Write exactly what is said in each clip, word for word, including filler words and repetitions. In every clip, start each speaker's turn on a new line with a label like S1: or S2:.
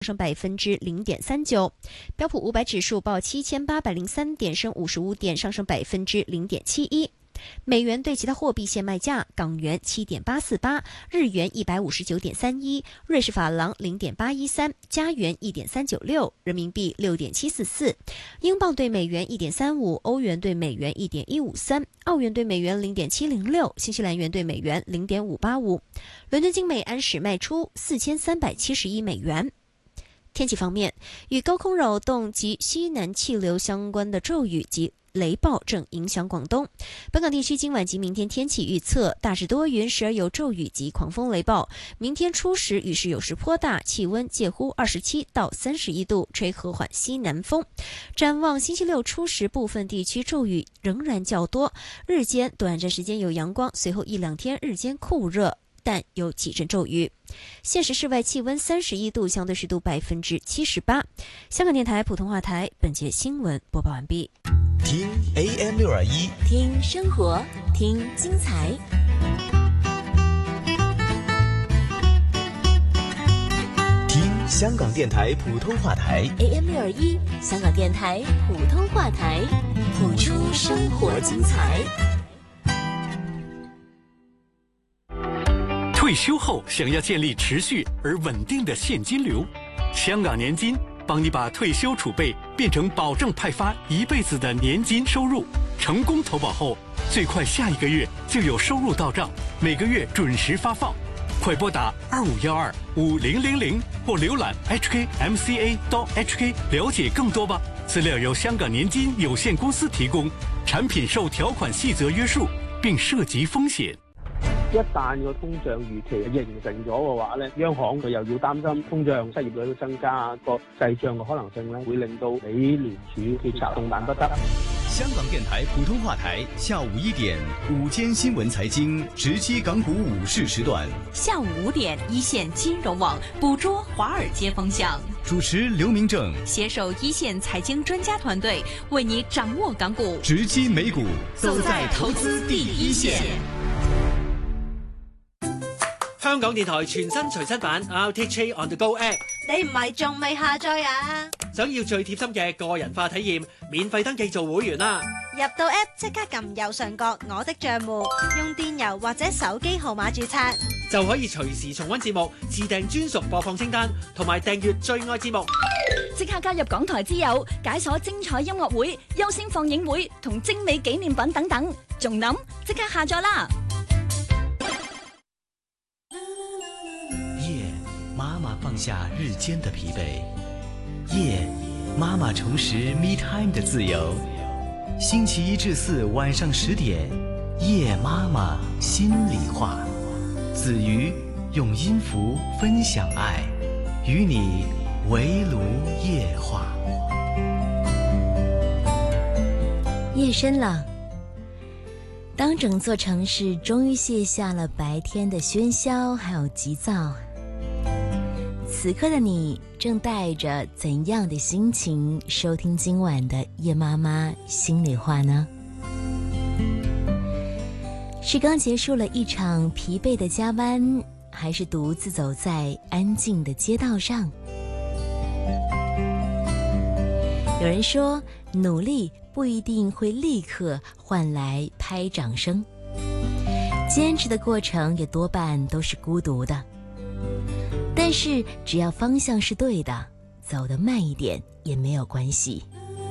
S1: 升百分之零点三九，标普五百指数报七千八百零三点，升五十五点，上升百分之零点七一。美元对其他货币现卖价：港元七点八四八，日元一百五十九点三一，瑞士法郎零点八一三，加元一点三九六，人民币六点七四四，英镑对美元一点三五，欧元对美元一点一五三，澳元对美元零点七零六，新西兰元对美元零点五八五。伦敦金每安士卖出四千三百七十一美元。天气方面，与高空扰动及西南气流相关的骤雨及雷暴正影响广东。本港地区今晚及明天天气预测大致多云，时而有骤雨及狂风雷暴。明天初时雨势有时颇大，气温介乎二十七到三十一度，吹和缓西南风。展望星期六初时，部分地区骤雨仍然较多，日间短暂时间有阳光，随后一两天日间酷热，但有几阵骤雨。现时室外气温三十一度，相对湿度百分之七十八。香港电台普通话台本节新闻播报完毕。
S2: 听 A M 六二一，
S3: 听生活，听精彩。
S2: 听香港电台普通话台
S3: A M 六二一，香港电台普通话台，谱出生活精彩。
S4: 退休后想要建立持续而稳定的现金流，香港年金帮你把退休储备变成保证派发一辈子的年金收入。成功投保后，最快下一个月就有收入到账，每个月准时发放。快拨打二五幺二五零零零或浏览 H K M C A 到 H K 了解更多吧。资料由香港年金有限公司提供，产品受条款细则约束，并涉及風險。
S5: 一旦個通脹預期形成咗嘅話咧，央行佢又要擔心通脹、失業率會增加，個滯脹嘅可能性咧，會令到美聯儲決策動彈不得。
S2: 香港電台普通話台下午一點午間新聞財經直擊港股午市時段，
S3: 下午五點一線金融網捕捉華爾街風向，
S2: 主持劉明正
S3: 攜手一線財經專家團隊，為你掌握港股，
S2: 直擊美股，走在投資第一線。
S6: 香港電台全新隨身版 R T H A On The Go App，
S7: 你唔係仲未下載啊？
S6: 想要最貼心嘅個人化體驗，免費登記做會員啦！
S7: 入到 App 即刻撳右上角我的帳戶，用電郵或者手機號碼註冊，
S6: 就可以隨時重溫節目，自訂專屬播放清單，同埋訂閱最愛節目。
S8: 即刻加入港台之友，解鎖精彩音樂會、優先放映會同精美紀念品等等，仲諗即刻下載啦！
S2: 媽媽放下日間的疲憊，夜，媽媽重拾 me time 的自由。星期一至四晚上十點，夜媽媽心裏話。子瑜用音符分享愛，與你圍爐夜話。
S3: 夜深了，當整座城市終於卸下了白天的喧囂還有急躁，此刻的你正帶着怎樣的心情收聽今晚的夜媽媽心裡話呢？是剛結束了一場疲憊的加班，還是獨自走在安靜的街道上？有人說，努力不一定會立刻換來拍掌聲，堅持的過程也多半都是孤獨的。但是只要方向是對的，走得慢一點也沒有關係。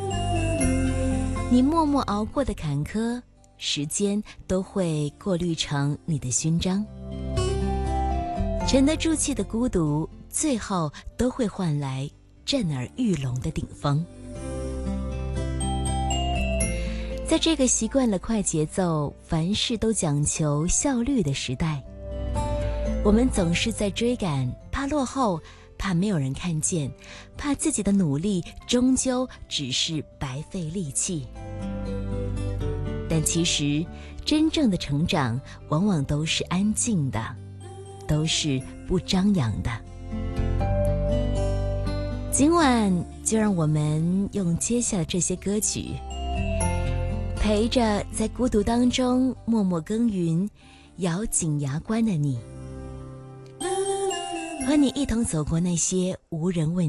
S3: 你默默熬過的坎坷，時間都會過濾成你的勳章。沉得住氣的孤獨，最後都會換來震耳欲聾的頂峰。在這個習慣了快節奏、凡事都講求效率的時代，我們總是在追趕，怕落後，怕沒有人看見，怕自己的努力終究只是白費力氣。但其實真正的成長往往都是安靜的，都是不張揚的。今晚就讓我們用接下來這些歌曲，陪着在孤獨當中默默耕耘、咬緊牙關的你。 和你一同走过那些无人问